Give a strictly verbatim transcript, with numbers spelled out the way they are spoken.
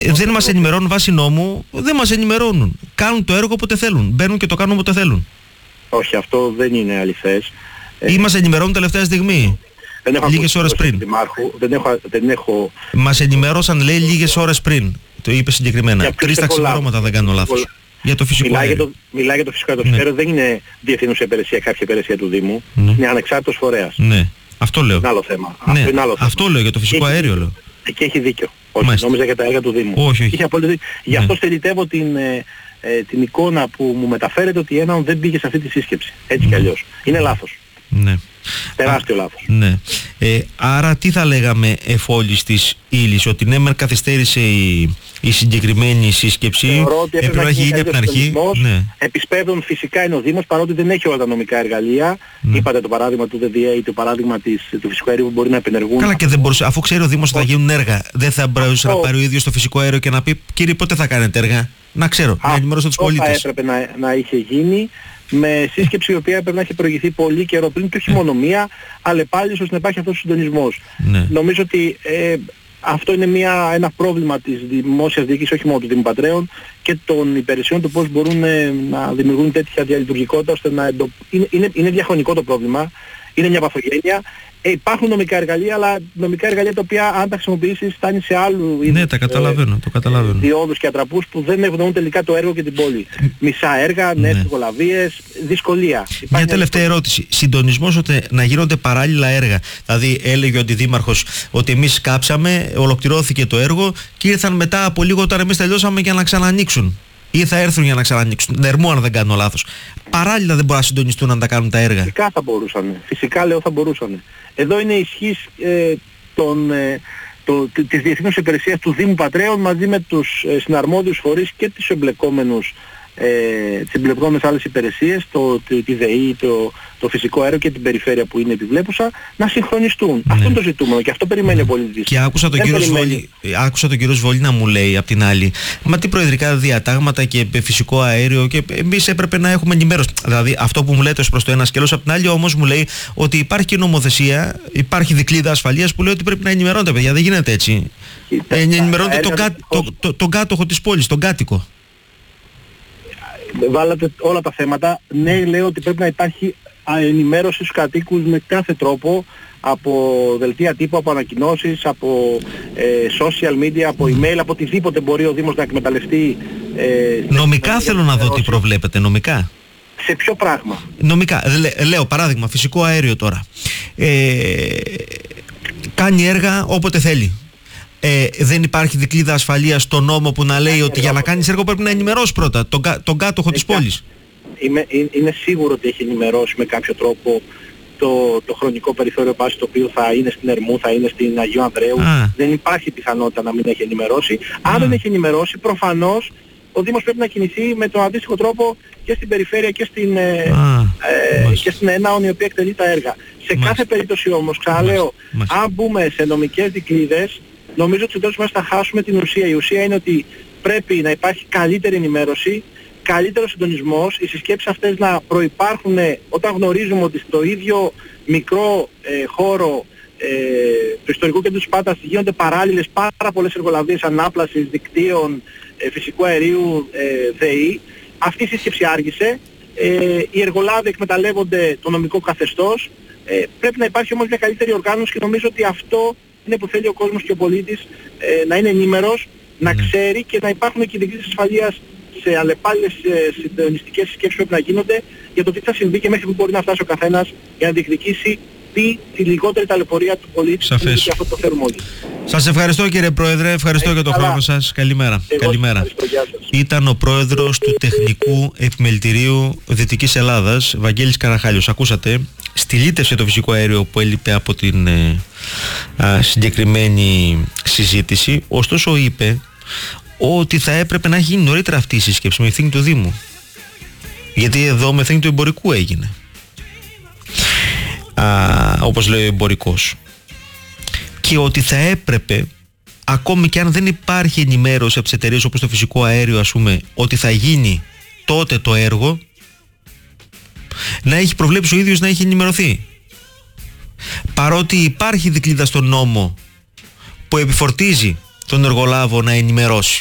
δεν μας ενημερώνουν βάσει νόμου, δεν μας ενημερώνουν. Κάνουν το έργο όποτε θέλουν. Μπαίνουν και το κάνουν όποτε θέλουν. Όχι, αυτό δεν είναι αληθές. Ή μας ενημερώνουν τελευταία στιγμή. Δεν έχω λίγες ώρες πριν. Δημάρχου, δεν έχω, δεν έχω... Μας ενημέρωσαν, λέει, λίγες ώρες πριν. Το είπε συγκεκριμένα. Τρεις τα ξημερώματα, δεν κάνω λάθος. Για το φυσικό μιλάει αέριο. Για το, μιλάει για το φυσικό αέριο. Το φυσικό αέριο δεν είναι διευθύνουσα υπηρεσία, κάποια υπηρεσία του Δήμου. Ναι. Είναι ανεξάρτητος φορέας. Ναι. Αυτό λέω. Είναι άλλο θέμα. Ναι. Αυτό, είναι άλλο θέμα. Αυτό λέω για το φυσικό έχει, αέριο. Λέω. Εκεί έχει δίκιο. Όχι, Μάλιστα. νόμιζα για τα έργα του Δήμου. Όχι, όχι. Είχε απόλυτο δίκιο. Γι' αυτό Ναι. στελιτεύω την, ε, ε, την εικόνα που μου μεταφέρεται ότι έναν δεν πήγε σε αυτή τη σύσκεψη. Έτσι κι αλλιώς. Είναι λάθος. Ναι. Τεράστιο λάθος. Ναι. Ε, άρα τι θα λέγαμε εφόλης της ύλης, ότι ναι μεν καθυστέρησε η, η συγκεκριμένη σύσκεψη, Θεωρώ ότι έπρεπε να έχει γίνει από την αρχή. Ναι. Επισπεύδων φυσικά είναι ο Δήμος, παρότι δεν έχει όλα τα νομικά εργαλεία. Ναι. Είπατε το παράδειγμα του Δ Δ Α ή το παράδειγμα της, του φυσικού αερίου που μπορεί να επενεργούν. Καλά, και δεν μπορούσε, αφού ξέρει ο Δήμος ότι θα γίνουν έργα, δεν θα μπορούσε να πάρει ο ίδιος το φυσικό αέριο και να πει κύριε πότε θα κάνετε έργα. Να ξέρω, να ενημερώσω τους πολίτες. Αυτό θα έπρεπε να, να είχε γίνει με σύσκεψη η οποία έπρεπε να έχει προηγηθεί πολύ καιρό πριν και όχι μόνο μία, αλλά πάλι ώστε να υπάρχει αυτός ο συντονισμός. Ναι. Νομίζω ότι ε, αυτό είναι μια, ένα πρόβλημα της δημόσιας διοίκησης, όχι μόνο του Δήμου Πατρέων και των υπηρεσιών, του πώς μπορούν ε, να δημιουργούν τέτοια διαλειτουργικότητα ώστε να εντο... είναι, είναι, είναι διαχρονικό το πρόβλημα, είναι μια παθογένεια. Ε, υπάρχουν νομικά εργαλεία, αλλά νομικά εργαλεία τα οποία αν τα χρησιμοποιήσεις φτάνει σε άλλου είδους, ναι, τα καταλαβαίνω, το καταλαβαίνω. διόδους και ατραπούς που δεν ευνοούν τελικά το έργο και την πόλη. Μισά έργα, νέες εργολαβίες, δυσκολία. Μια Υπάρχει τελευταία ερώτηση. Συντονισμός ώστε να γίνονται παράλληλα έργα. Δηλαδή έλεγε ο αντιδήμαρχος ότι εμείς κάψαμε, ολοκληρώθηκε το έργο και ήρθαν μετά από λίγο όταν εμείς τελειώσαμε για να ξανανοίξουν. Ή θα έρθουν για να ξανανοίξουν. Νερμό, αν δεν κάνω λάθος. Παράλληλα δεν μπορούν να συντονιστούν να τα κάνουν τα έργα. Φυσικά θα μπορούσαν. Φυσικά λέω θα μπορούσαν. Εδώ είναι ισχύς ε, των, ε, το, της διεθνούς υπηρεσίας του Δήμου Πατρέων μαζί με τους ε, συναρμόδιους φορείς και τους εμπλεκόμενους ε, τις εμπλεκόμενες άλλες υπηρεσίες, το, τη, τη ΔΕΗ, το, το φυσικό αέριο και την περιφέρεια που είναι επιβλέπουσα, να συγχρονιστούν. Ναι. Αυτό είναι το ζητούμενο και αυτό περιμένει ναι. ο πολίτης. Και άκουσα τον, κύριο Σβόλη, άκουσα τον κύριο Σβόλη να μου λέει απ' την άλλη, μα τι προεδρικά διατάγματα και φυσικό αέριο και εμείς έπρεπε να έχουμε ενημέρωση. Δηλαδή αυτό που μου λέτε ως προς το ένα σκέλος, απ' την άλλη όμως μου λέει ότι υπάρχει και νομοθεσία, υπάρχει δικλείδα ασφαλείας που λέει ότι πρέπει να ενημερώνετε παιδιά, δεν γίνεται έτσι. Ε, ενημερώνετε τον το, το, το, το κάτοχο της πόλης, τον κάτοικο. Βάλατε όλα τα θέματα. Ναι, λέω ότι πρέπει να υπάρχει ενημέρωση στους κατοίκους με κάθε τρόπο, από δελτία τύπου, από ανακοινώσεις, από ε, social media, από email, από οτιδήποτε μπορεί ο Δήμος να εκμεταλλευτεί. Ε, νομικά θέλω να δω τι προβλέπετε, νομικά. Σε ποιο πράγμα? Νομικά. Λέ, λέω παράδειγμα, φυσικό αέριο τώρα. Ε, κάνει έργα όποτε θέλει. Ε, δεν υπάρχει δικλείδα ασφαλείας στο νόμο που να λέει ότι για να κάνεις έργο πρέπει να ενημερώσεις πρώτα τον, τον κάτοχο της πόλης. Είμαι, είναι σίγουρο ότι έχει ενημερώσει με κάποιο τρόπο το, το χρονικό περιθώριο βάση το οποίο θα είναι στην Ερμού, θα είναι στην Αγίου Ανδρέου. Α. Δεν υπάρχει πιθανότητα να μην έχει ενημερώσει. Αν Α. δεν έχει ενημερώσει, προφανώς ο Δήμος πρέπει να κινηθεί με τον αντίστοιχο τρόπο και στην περιφέρεια και στην, ε, ε, και στην ΕΝΑΟΝ η οποία εκτελεί τα έργα. Σε Μάλιστα. κάθε περίπτωση όμως, ξαναλέω, Μάλιστα. αν μπούμε σε νομικές δικλείδες, νομίζω ότι στο τέλος μας θα χάσουμε την ουσία. Η ουσία είναι ότι πρέπει να υπάρχει καλύτερη ενημέρωση, καλύτερος συντονισμός, οι συσκέψεις αυτές να προϋπάρχουν όταν γνωρίζουμε ότι στο ίδιο μικρό ε, χώρο ε, του ιστορικού κέντρου Σπάρτας γίνονται παράλληλες πάρα πολλές εργολαβίες ανάπλασης, δικτύων, ε, φυσικού αερίου, ε, ΔΕΗ. Αυτή η σύσκεψη άργησε. Ε, οι εργολάβοι εκμεταλλεύονται το νομικό καθεστώς. Ε, πρέπει να υπάρχει όμως μια καλύτερη οργάνωση και νομίζω ότι αυτό είναι που θέλει ο κόσμος και ο πολίτης, ε, να είναι ενήμερος, να ξέρει και να υπάρχουν και δικλείδες ασφαλείας σε αλλεπάλληλες ε, συντονιστικές συσκέψεις που πρέπει να γίνονται για το τι θα συμβεί και μέχρι που μπορεί να φτάσει ο καθένας για να διεκδικήσει τη, τη λιγότερη ταλαιπωρία του πολίτη. Σαφές. Και αυτό το θέλουμε όλοι. Σας ευχαριστώ κύριε Πρόεδρε, ευχαριστώ Έχει για τον καλά. χρόνο σας. Καλημέρα. Εγώ Καλημέρα. Ήταν ο Πρόεδρος του Τεχνικού Επιμελητηρίου Δυτικής Ελλάδας, Βαγγέλης Καραχάλιος. Ακούσατε, στυλίτευσε το φυσικό αέριο που έλειπε από την ε, α, συγκεκριμένη συζήτηση, ωστόσο είπε ότι θα έπρεπε να έχει γίνει νωρίτερα αυτή η σύσκεψη με ευθύνη του Δήμου. Γιατί εδώ με ευθύνη του εμπορικού έγινε. Α, όπως λέει ο εμπορικός. Και ότι θα έπρεπε, ακόμη και αν δεν υπάρχει ενημέρωση από τις εταιρείες όπως το φυσικό αέριο, ας πούμε, ότι θα γίνει τότε το έργο, να έχει προβλέψει ο ίδιος να έχει ενημερωθεί. Παρότι υπάρχει δικλείδα στον νόμο που επιφορτίζει τον εργολάβο να ενημερώσει.